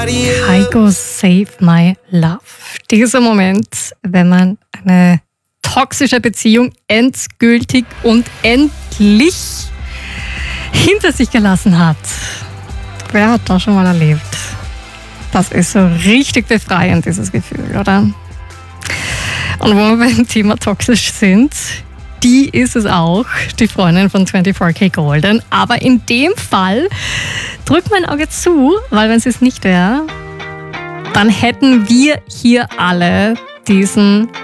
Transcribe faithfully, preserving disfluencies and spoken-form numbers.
Heiko Save My Love. Dieser Moment, wenn man eine toxische Beziehung endgültig und endlich hinter sich gelassen hat. Wer hat das schon mal erlebt? Das ist so richtig befreiend, dieses Gefühl, oder? Und wo wir beim Thema toxisch sind, die ist es auch, die Freundin von vierundzwanzig K Golden. Aber in dem Fall drückt mein Auge zu, weil wenn sie es nicht wäre, dann hätten wir hier alle diesen